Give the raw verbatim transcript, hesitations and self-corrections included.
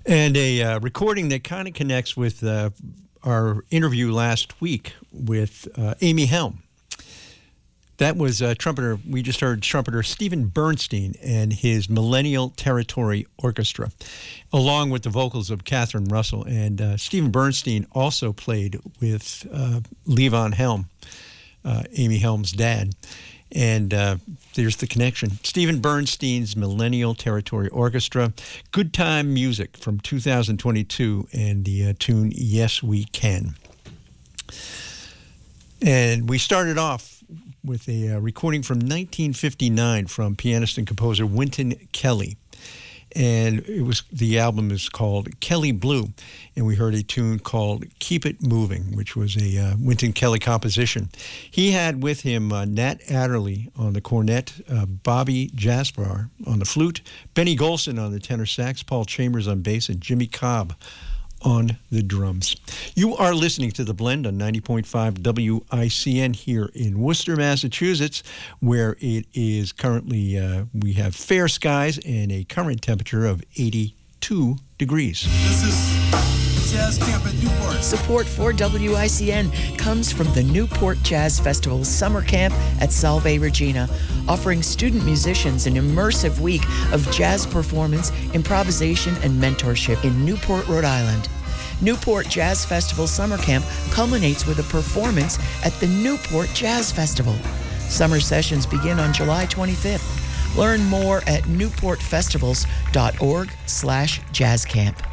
And a uh, recording that kind of connects with uh, our interview last week with uh, Amy Helm. That was uh, trumpeter, we just heard trumpeter Stephen Bernstein and his Millennial Territory Orchestra, along with the vocals of Catherine Russell. And uh, Stephen Bernstein also played with uh, Levon Helm, uh, Amy Helm's dad. And uh, there's the connection. Stephen Bernstein's Millennial Territory Orchestra, Good Time Music from two thousand twenty-two, and the uh, tune Yes We Can. And we started off with a uh, recording from nineteen fifty-nine from pianist and composer Wynton Kelly. And it was the album is called Kelly Blue, and we heard a tune called Keep It Moving, which was a uh, Wynton Kelly composition. He had with him uh, Nat Adderley on the cornet, uh, Bobby Jasper on the flute, Benny Golson on the tenor sax, Paul Chambers on bass, and Jimmy Cobb on the drums. You are listening to The Blend on ninety point five W I C N here in Worcester, Massachusetts, where it is currently, uh, we have fair skies and a current temperature of eighty-two degrees. This is Jazz Camp at Newport. Support for W I C N comes from the Newport Jazz Festival Summer Camp at Salve Regina, offering student musicians an immersive week of jazz performance, improvisation, and mentorship in Newport, Rhode Island. Newport Jazz Festival Summer Camp culminates with a performance at the Newport Jazz Festival. Summer sessions begin on July twenty-fifth. Learn more at newport festivals dot org slash jazz camp.